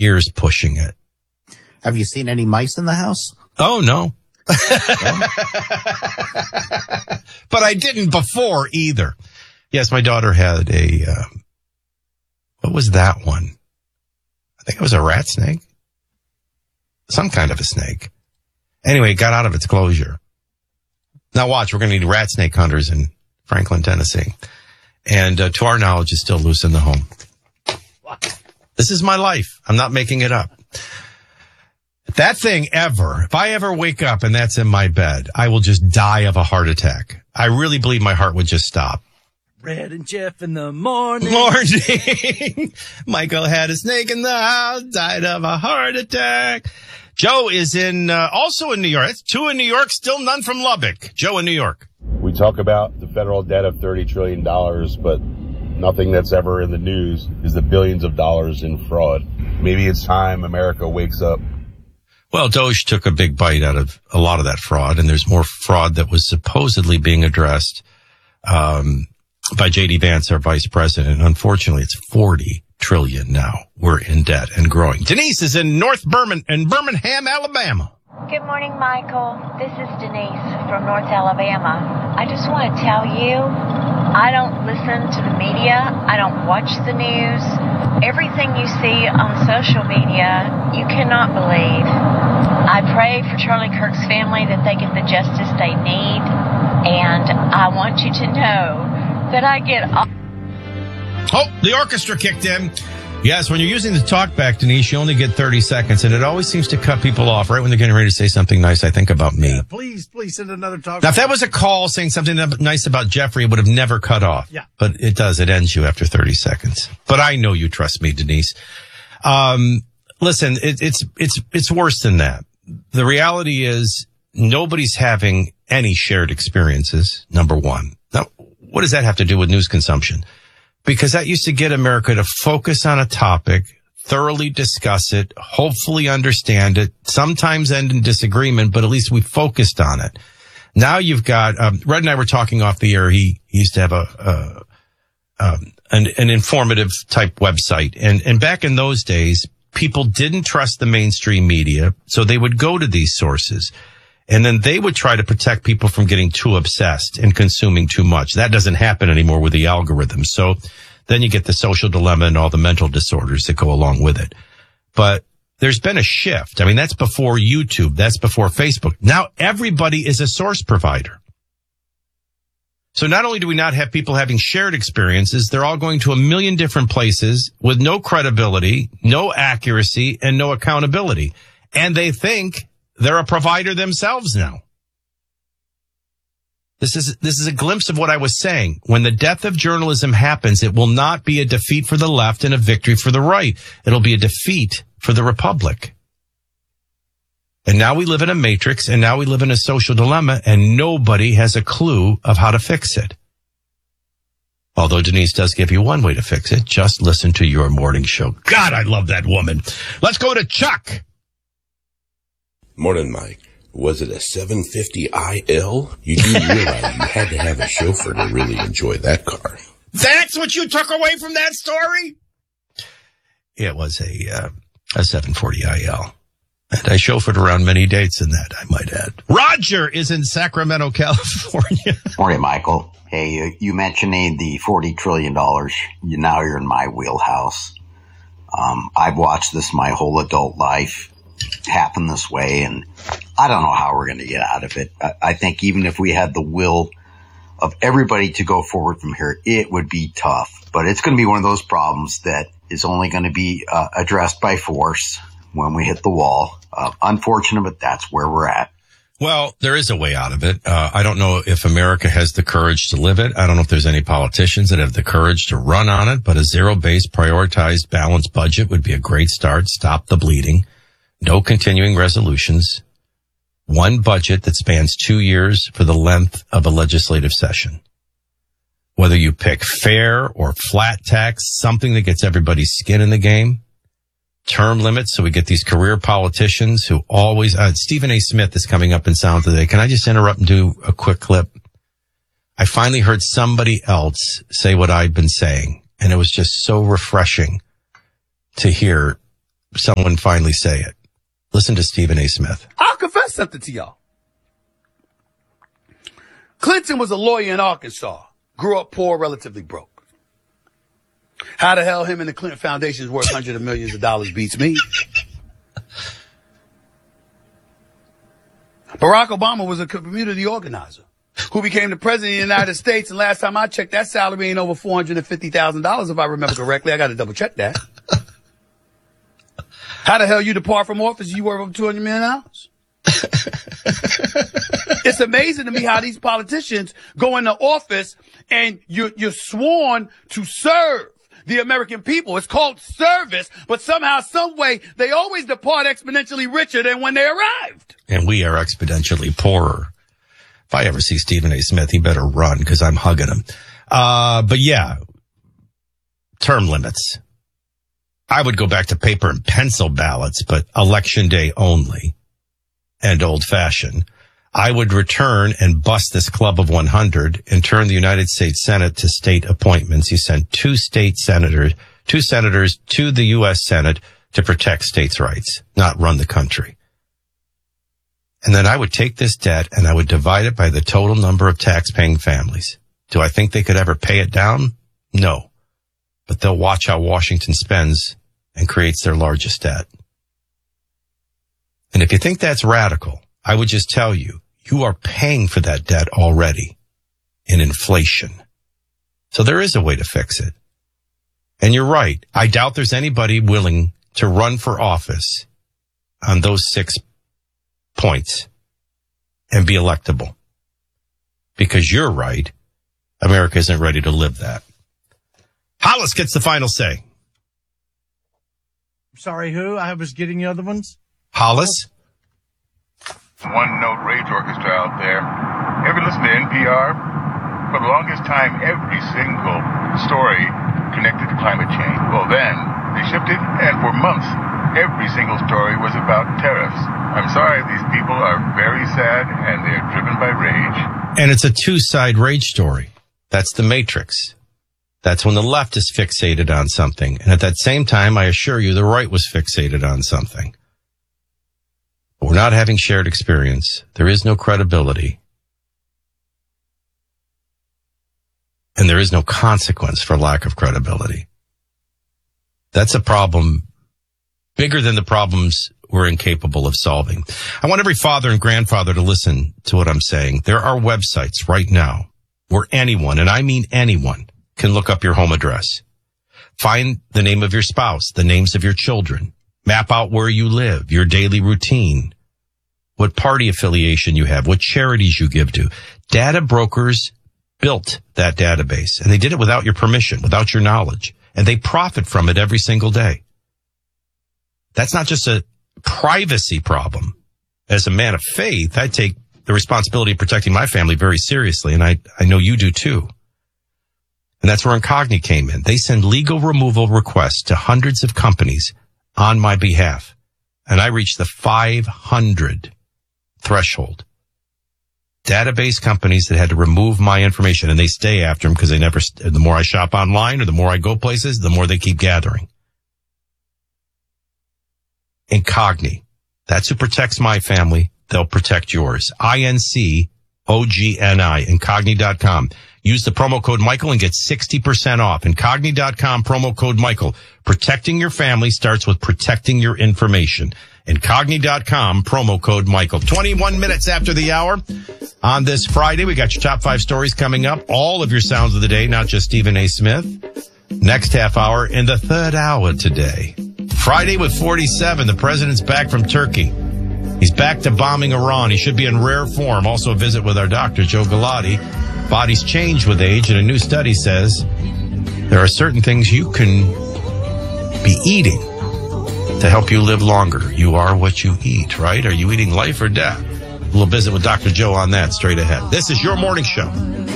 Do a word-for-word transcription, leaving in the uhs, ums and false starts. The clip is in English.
ears pushing it. Have you seen any mice in the house? Oh, no. But I didn't before either. Yes, my daughter had a, uh, what was that one? I think it was a rat snake. Some kind of a snake. Anyway, it got out of its closure. Now watch, we're going to need rat snake hunters in Franklin, Tennessee. And uh, to our knowledge, it's still loose in the home. This is my life. I'm not making it up. That thing ever, if I ever wake up and that's in my bed, I will just die of a heart attack. I really believe my heart would just stop. Red and Jeff in the morning. Morning. Michael had a snake in the house, died of a heart attack. Joe is in, uh, also in New York. That's two in New York, still none from Lubbock. Joe in New York. We talk about the federal debt of thirty trillion dollars, but nothing that's ever in the news is the billions of dollars in fraud. Maybe it's time America wakes up. Well, Doge took a big bite out of a lot of that fraud, and there's more fraud that was supposedly being addressed um, by J D Vance, our vice president. Unfortunately, it's forty trillion now. We're in debt and growing. Denise is in North Birmingham, in Birmingham, Alabama. Good morning, Michael. This is Denise from North Alabama. I just want to tell you, I don't listen to the media. I don't watch the news. Everything you see on social media, you cannot believe. I pray for Charlie Kirk's family that they get the justice they need. And I want you to know that I get all... Oh, the orchestra kicked in. Yes, when you're using the talkback, Denise, you only get thirty seconds, and it always seems to cut people off right when they're getting ready to say something nice, I think, about me. Yeah, please, please send another talk. Now, if that was a call saying something nice about Jeffrey, it would have never cut off. Yeah. But it does. It ends you after thirty seconds. But I know you trust me, Denise. Um, listen, it, it's, it's, it's worse than that. The reality is nobody's having any shared experiences, number one. Now, what does that have to do with news consumption? Because that used to get America to focus on a topic, thoroughly discuss it, hopefully understand it, sometimes end in disagreement, but at least we focused on it. Now you've got, um, Red and I were talking off the air. He, he used to have a, uh, um, an, an informative type website. And, and back in those days, people didn't trust the mainstream media, so they would go to these sources. And then they would try to protect people from getting too obsessed and consuming too much. That doesn't happen anymore with the algorithm. So then you get the social dilemma and all the mental disorders that go along with it. But there's been a shift. I mean, that's before YouTube. That's before Facebook. Now everybody is a source provider. So not only do we not have people having shared experiences, they're all going to a million different places with no credibility, no accuracy, and no accountability. And they think they're a provider themselves now. This is, this is a glimpse of what I was saying. When the death of journalism happens, it will not be a defeat for the left and a victory for the right. It'll be a defeat for the republic. And now we live in a matrix, and now we live in a social dilemma, and nobody has a clue of how to fix it. Although Denise does give you one way to fix it. Just listen to your morning show. God, I love that woman. Let's go to Chuck. Morning, Mike. Was it a seven fifty I L? You do realize you had to have a chauffeur to really enjoy that car. That's what you took away from that story? It was a, uh, a seven forty I L. And I chauffeured around many dates in that, I might add. Roger is in Sacramento, California. Morning, Michael. Hey, you, you mentioning the forty trillion dollars. You, now you're in my wheelhouse. Um, I've watched this my whole adult life happen this way, and I don't know how we're going to get out of it. I, I think even if we had the will of everybody to go forward from here, it would be tough. But it's going to be one of those problems that is only going to be uh, addressed by force when we hit the wall. Uh, unfortunate, but that's where we're at. Well, there is a way out of it. Uh, I don't know if America has the courage to live it. I don't know if there's any politicians that have the courage to run on it, but a zero-based, prioritized, balanced budget would be a great start. Stop the bleeding. No continuing resolutions. One budget that spans two years for the length of a legislative session. Whether you pick fair or flat tax, something that gets everybody's skin in the game. Term limits, so we get these career politicians who always, uh, Stephen A. Smith is coming up in sound today. Can I just interrupt and do a quick clip? I finally heard somebody else say what I've been saying, and it was just so refreshing to hear someone finally say it. Listen to Stephen A. Smith. I'll confess something to y'all. Clinton was a lawyer in Arkansas. Grew up poor, relatively broke. How the hell him and the Clinton Foundation is worth hundreds of millions of dollars beats me. Barack Obama was a community organizer who became the president of the United States. And last time I checked, that salary ain't over four hundred fifty thousand dollars, if I remember correctly. I got to double check that. How the hell you depart from office? You worth over two hundred million dollars. It's amazing to me how these politicians go into office and you're, you're sworn to serve the American people. It's called service, but somehow, some way, they always depart exponentially richer than when they arrived. And we are exponentially poorer. If I ever see Stephen A. Smith, he better run because I'm hugging him. Uh, but yeah, term limits. I would go back to paper and pencil ballots, but election day only and old fashioned. I would return and bust this club of one hundred and turn the United States Senate to state appointments. You send two state senators, two senators to the U S Senate to protect states' rights, not run the country. And then I would take this debt and I would divide it by the total number of tax-paying families. Do I think they could ever pay it down? No. But they'll watch how Washington spends and creates their largest debt. And if you think that's radical, I would just tell you, you are paying for that debt already in inflation. So there is a way to fix it. And you're right. I doubt there's anybody willing to run for office on those six points and be electable. Because you're right. America isn't ready to live that. Hollis gets the final say. Sorry, who? I was getting the other ones. Hollis? One note rage orchestra out there. Ever listen to N P R? For the longest time, every single story connected to climate change. Well, then they shifted, and for months, every single story was about tariffs. I'm sorry, these people are very sad, and they are driven by rage. And it's a two-side rage story. That's the Matrix. That's when the left is fixated on something. And at that same time, I assure you, the right was fixated on something. We're not having shared experience. There is no credibility. And there is no consequence for lack of credibility. That's a problem bigger than the problems we're incapable of solving. I want every father and grandfather to listen to what I'm saying. There are websites right now where anyone, and I mean anyone, can look up your home address. Find the name of your spouse, the names of your children. Map out where you live, your daily routine, what party affiliation you have, what charities you give to. Data brokers built that database, and they did it without your permission, without your knowledge, and they profit from it every single day. That's not just a privacy problem. As a man of faith, I take the responsibility of protecting my family very seriously, and I, I know you do too. And that's where Incogni came in. They send legal removal requests to hundreds of companies on my behalf. And I reached the five hundred threshold. Database companies that had to remove my information, and they stay after them because they never, the more I shop online or the more I go places, the more they keep gathering. Incogni. That's who protects my family. They'll protect yours. I N C O G N I, Incogni dot com. Use the promo code Michael and get sixty percent off. Incogni dot com, promo code Michael. Protecting your family starts with protecting your information. Incogni dot com, promo code Michael. twenty-one minutes after the hour on this Friday. We got your top five stories coming up. All of your sounds of the day, not just Stephen A. Smith. Next half hour in the third hour today. Friday with forty-seven. The president's back from Turkey. He's back to bombing Iran. He should be in rare form. Also a visit with our doctor, Joe Galati. Bodies change with age, and a new study says there are certain things you can be eating to help you live longer. You are what you eat, right? Are you eating life or death? We'll visit with Doctor Joe on that straight ahead. This is your morning show.